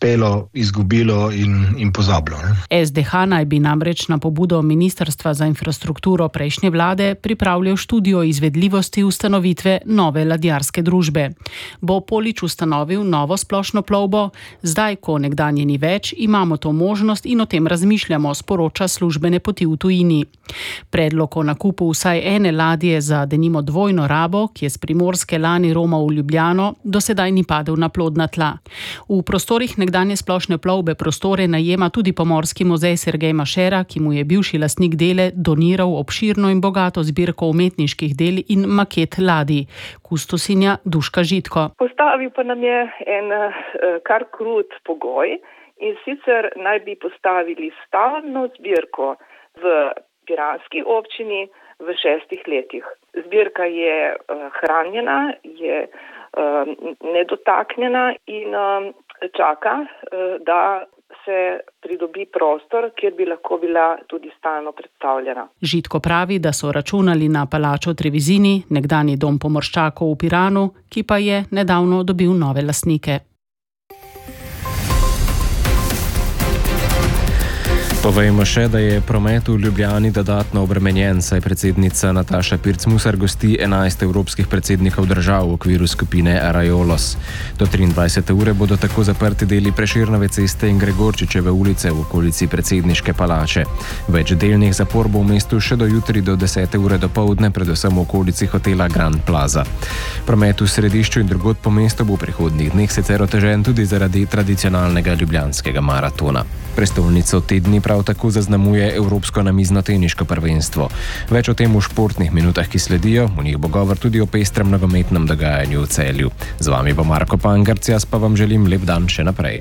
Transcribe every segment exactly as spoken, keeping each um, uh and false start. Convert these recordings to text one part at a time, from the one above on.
uspelo, izgubilo in, in pozabilo. Ne? S D H naj bi namreč na pobudo Ministrstva za infrastrukturo prejšnje vlade pripravljal študijo izvedljivosti ustanovitve nove ladjarske družbe. Bo Polič ustanovil novo splošno plovbo? Zdaj, ko nekdanje ni več, imamo to možnost in o tem razmišljamo, sporoča službene poti v tujini. Predlog o nakupu vsaj ene ladje za denimo dvojno rabo, ki je z Primorske lani romal v Ljubljano, do sedaj ni padel na plodna tla. V prostorih nekdanje splošne plovbe prostore najema tudi Pomorski muzej Sergej Mašera, ki mu je bivši lastnik dele doniral obširno in bogato zbirko umetniških del in maket ladij. Kustosinja Duška Žitko. Postavil pa nam je en kar krut pogoj, in sicer naj bi postavili stalno zbirko v piranski občini v šestih letih. Zbirka je hranjena, je nedotaknjena in čaka, da se pridobi prostor, kjer bi lahko bila tudi stalno predstavljena. Žitko pravi, da so računali na palačo Trevizini, nekdanji dom pomorščakov v Piranu, ki pa je nedavno dobil nove lastnike. Povejmo še, da je promet v Ljubljani dodatno obremenjen, saj predsednica Nataša Pirc Musar gosti enajst evropskih predsednikov držav v okviru skupine Arajolos. Do triindvajsete ure bodo tako zaprti deli Prešernove ceste in Gregorčičeve ulice v okolici predsedniške palače. Več delnih zapor bo v mestu še do jutri do desete ure dopoldne, predvsem v okolici hotela Grand Plaza. Promet v središču in drugod po mestu bo v prihodnjih dneh sicer otežen tudi zaradi tradicionalnega ljubljanskega maratona. Prestolnico te dni prav tako zaznamuje Evropsko namizno-teniško prvenstvo. Več o tem v športnih minutah, ki sledijo, v njih bo govor tudi o pestrem nogometnem dogajanju v Celju. Z vami bo Marko Pangarc, jaz pa vam želim lep dan še naprej.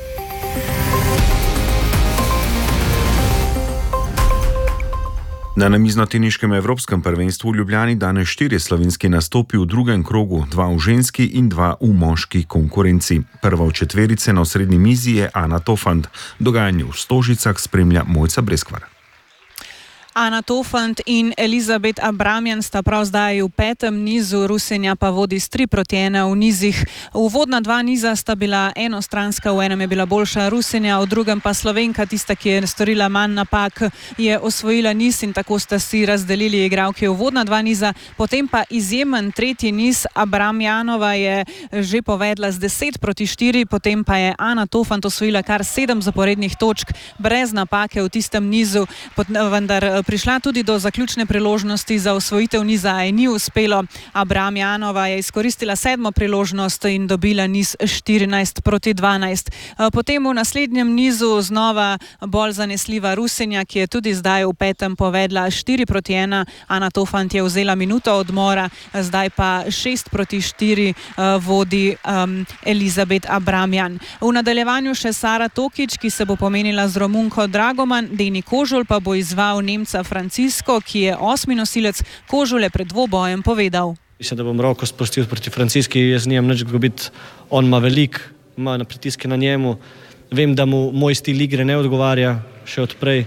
Na namizno-teniškem evropskem prvenstvu v Ljubljani danes štirje slovenski nastopi v drugem krogu, dva v ženski in dva v moški konkurenci. Prva v četverice na osrednji mizi je Ana Tofant. Dogajanje v Stožicah spremlja Mojca Breskvar. Ana Tofant in Elizabeth Abramjan sta prav zdaj v petem nizu, Rusinja pa vodi s tri proti ena v nizih. Uvodna dva niza sta bila enostranska, v enem je bila boljša Rusinja, v drugem pa Slovenka, tista, ki je storila manj napak, je osvojila niz in tako sta si razdelili igralke uvodna dva niza. Potem pa izjemen tretji niz, Abramjanova je že povedla z deset proti štiri, potem pa je Ana Tofant osvojila kar sedem zaporednih točk brez napake v tistem nizu, vendar prišla tudi do zaključne priložnosti za osvojitev niza, a ni uspelo. Abramjanova je izkoristila sedmo priložnost in dobila niz štirinajst proti dvanajst. Potem v naslednjem nizu znova bolj zanesljiva Rusinja, ki je tudi zdaj v petem povedla štiri proti ena. Ana Tofant je vzela minuto odmora, zdaj pa šest proti štiri vodi um, Elizabeth Abramjan. V nadaljevanju še Sara Tokič, ki se bo pomenila z Romunko Dragoman, Deni Kožul pa bo izval Nemca Francisco, ki je osmi nosilec kožule pred dvobojem povedal. Mislim, da bom roko spustil proti Franciski, jaz nijem nič gubiti, on ima velik, ima na pritiske na njemu, vem, da mu moj stil igre ne odgovarja še odprej.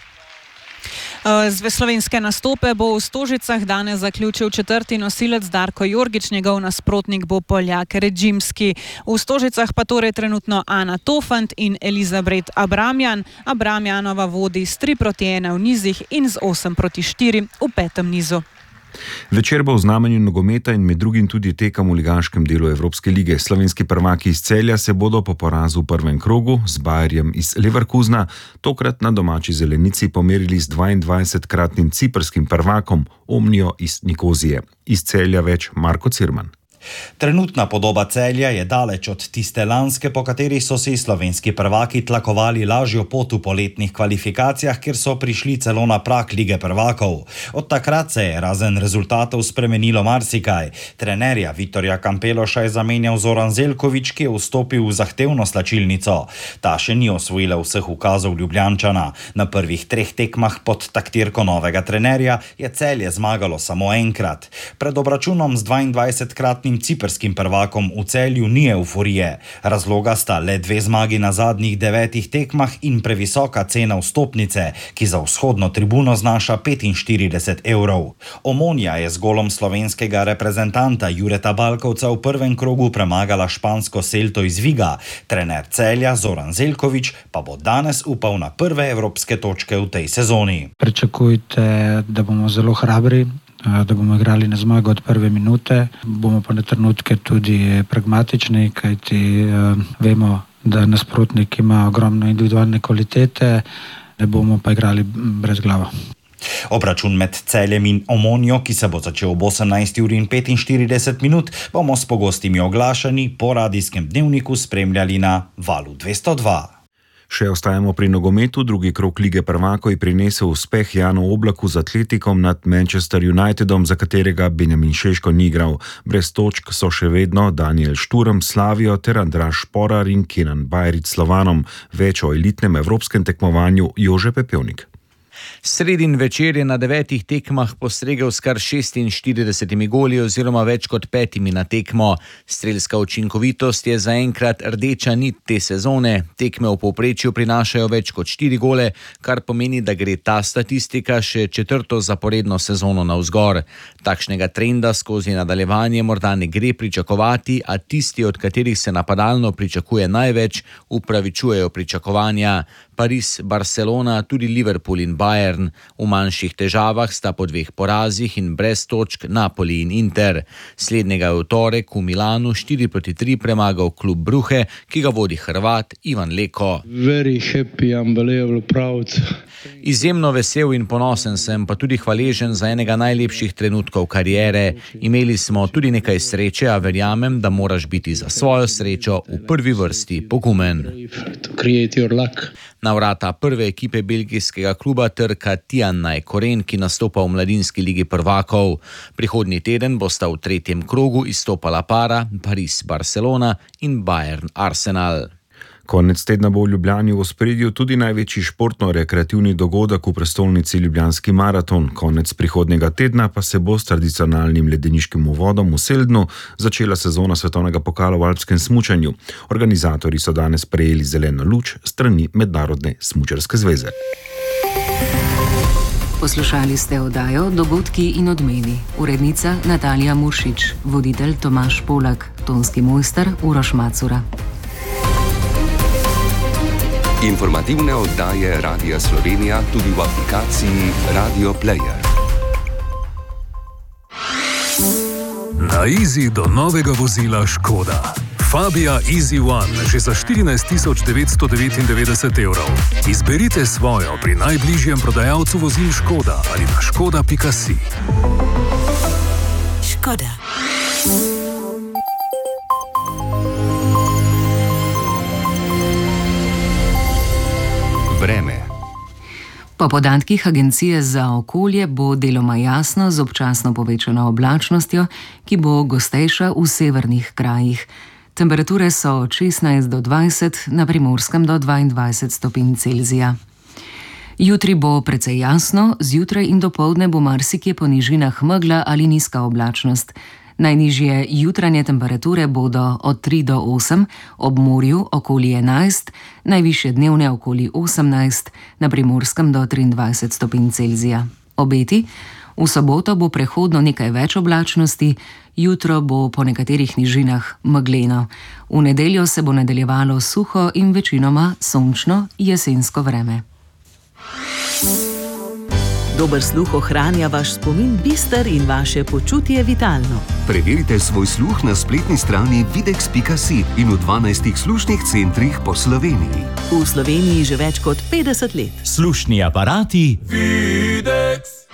Z slovenske nastope bo v Stožicah danes zaključil četrti nosilec Darko Jorgič, njegov nasprotnik bo Poljak Redžimski. V Stožicah pa torej trenutno Ana Tofant in Elizabeth Abramjan. Abramjanova vodi s tri proti ena v nizih in z osem proti štiri v petem nizu. Večer bo v znamenju nogometa in med drugim tudi tekem v ligaškem delu Evropske lige. Slovenski prvaki iz Celja se bodo po porazu v prvem krogu z Bayerjem iz Leverkusena tokrat na domači zelenici pomerili z dvaindvajsetkratnim ciprskim prvakom Omnijo iz Nikozije. Iz Celja več Marko Cirman. Trenutna podoba Celja je daleč od tiste lanske, po kateri so si slovenski prvaki tlakovali lažjo pot v poletnih kvalifikacijah, kjer so prišli celo na prag lige prvakov. Od takrat se je razen rezultatov spremenilo marsikaj. Trenerja Viktorja Kampeloša je zamenjal Zoran Zeljković, ki je vstopil v zahtevno slačilnico. Ta še ni osvojila vseh ukazov Ljubljančana. Na prvih treh tekmah pod taktirko novega trenerja je Celje zmagalo samo enkrat. Pred obračunom z dvaindvajsetkratnim tokratnim ciprskim prvakom v Celju ni euforije. Razloga sta le dve zmagi na zadnjih devetih tekmah in previsoka cena vstopnice, ki za vzhodno tribuno znaša petinštirideset evrov. Omonja je z golom slovenskega reprezentanta Jureta Balkovca v prvem krogu premagala špansko Celto iz Viga. Trener Celja Zoran Zeljković pa bo danes upal na prve evropske točke v tej sezoni. Pričakujte, da bomo zelo hrabri, da bomo igrali na zmago od prve minute. Bomo pa na trenutke tudi pragmatični, kajti vemo, da nasprotnik ima ogromno individualne kvalitete, ne bomo pa igrali brez glava. Obračun med Celjem in Omonjo, ki se bo začel ob osemnajsti uri in petinštirideset minut, bomo s pogostimi oglašanji po radijskem dnevniku spremljali na Valu dvesto dva. Še ostajamo pri nogometu. Drugi krog Lige prvakov je prinesel uspeh Janu Oblaku z Atletikom nad Manchester Unitedom, za katerega Benjamin Šeško ni igral. Brez točk so še vedno Daniel Šturm Slavijo ter Andraž Šporar in Kenan Bajrić Slovanom. Več o elitnem evropskem tekmovanju Jože Pepevnik. Sredin večer je na devetih tekmah postregel s kar šestinštiridesetimi goli oziroma več kot petimi na tekmo. Strelska učinkovitost je zaenkrat rdeča nit te sezone. Tekme v povprečju prinašajo več kot štiri gole, kar pomeni, da gre ta statistika še četrto zaporedno sezono navzgor. Takšnega trenda skozi nadaljevanje morda ne gre pričakovati, a tisti, od katerih se napadalno pričakuje največ, upravičujejo pričakovanja. Pariz, Barcelona, tudi Liverpool in Bayern. V manjših težavah sta po dveh porazih in brez točk Napoli in Inter. Slednjega je v torek v Milanu štiri proti tri premagal klub Bruhe, ki ga vodi Hrvat Ivan Leko. Very happy, unbelievable, proud. Izjemno vesel in ponosen sem, pa tudi hvaležen za enega najlepših trenutkov kariere. Imeli smo tudi nekaj sreče, a verjamem, da moraš biti za svojo srečo v prvi vrsti pogumen. Na vrata prve ekipe belgijskega kluba trka Tianaj Koren, ki nastopa v mladinski ligi prvakov. Prihodnji teden bosta v tretjem krogu izstopala para Pariz Barcelona in Bayern Arsenal. Konec tedna bo v Ljubljani v ospredju tudi največji športno-rekreativni dogodek v prestolnici Ljubljanski maraton. Konec prihodnjega tedna pa se bo s tradicionalnim ledeniškim uvodom v Seldnu začela sezona svetovnega pokala v alpskem smučanju. Organizatorji so danes prejeli zeleno luč strani Mednarodne smučarske zveze. Poslušali ste oddajo Dogodki in odmevi. Urednica Natalija Muršič, voditelj Tomaž Polak, tonski mojster Uroš Macura. Informativne oddaje Radia Slovenija tudi v aplikaciji Radio Player. Na Easy do novega vozila Škoda. Fabia Easy One že za štirinajst tisoč devetsto devetindevetdeset evrov. Izberite svojo pri najbližjem prodajalcu vozil Škoda ali na škoda pika si. Škoda. Vreme. Po podatkih Agencije za okolje bo deloma jasno z občasno povečano oblačnostjo, ki bo gostejša v severnih krajih. Temperature so od šestnajst do dvajset, na Primorskem do dvaindvajset stopinj Celzija. Jutri bo precej jasno, zjutraj in dopoldne bo marsikje po nižinah megla ali nizka oblačnost. Najnižje jutranje temperature bodo od tri do osem, ob morju okoli enajst, najvišje dnevne okoli osemnajst, na Primorskem do triindvajset stopinj Celzija. Obeti: v soboto bo prehodno nekaj več oblačnosti, jutro bo po nekaterih nižinah megleno. V nedeljo se bo nadaljevalo suho in večinoma sončno jesensko vreme. Dober sluh ohranja vaš spomin bister in vaše počutje vitalno. Preverite svoj sluh na spletni strani videx pika si in v dvanajstih slušnih centrih po Sloveniji. V Sloveniji že več kot petdeset let. Slušni aparati Videx.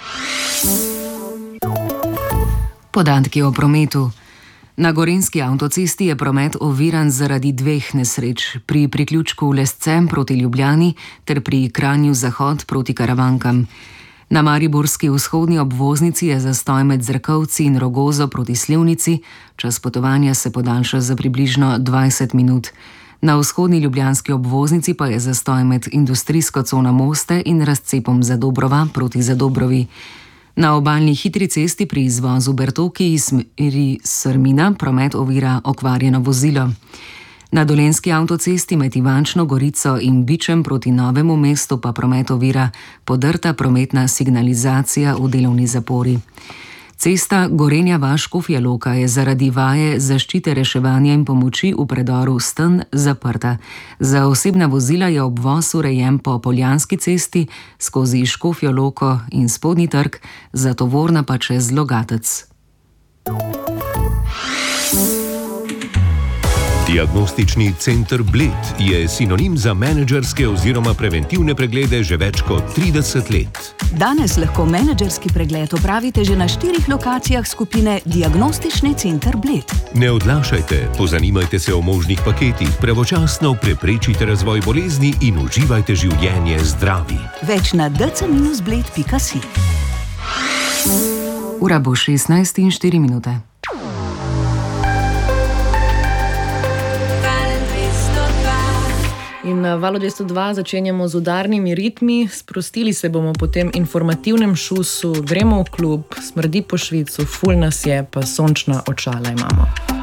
Podatki o prometu. Na gorenjski avtocesti je promet oviran zaradi dveh nesreč, pri priključku Lescem proti Ljubljani ter pri Kranju Zahod proti Karavankam. Na mariborski vzhodni obvoznici je zastoj med Zrkovci in Rogozo proti Slivnici, čas potovanja se podaljša za približno dvajset minut. Na vzhodni ljubljanski obvoznici pa je zastoj med industrijsko cono Moste in razcepom Zadobrova proti Zadobrovi. Na obalni hitri cesti pri izvozu Bertoki iz smeri Srmina promet ovira okvarjeno vozilo. Na Dolenjski avtocesti med Ivančno Gorico in Bičem proti Novemu mestu pa promet ovira podrta prometna signalizacija v delovni zapori. Cesta Gorenja Vas-Škofja Loka je zaradi vaje zaščite, reševanja in pomoči v predoru Sten zaprta. Za osebna vozila je obvoz urejen po Poljanski cesti skozi Škofjo Loko in Spodnji trg, za tovorna pa čez Logatec. Diagnostični center Bled je sinonim za menedžerske oziroma preventivne preglede že več kot trideset let. Danes lahko menedžerski pregled opravite že na štirih lokacijah skupine Diagnostični center Bled. Ne odlašajte, pozanimajte se o možnih paketih, pravočasno preprečite razvoj bolezni in uživajte življenje zdravi. Več na d c dash bled pika si. Ura bo šestnajst in štiri minute. In na Valu dvesto dva začenjamo z udarnimi ritmi, sprostili se bomo po tem informativnem šusu, gremo v klub, smrdi po Švicu, ful nas je, pa sončna očala imamo.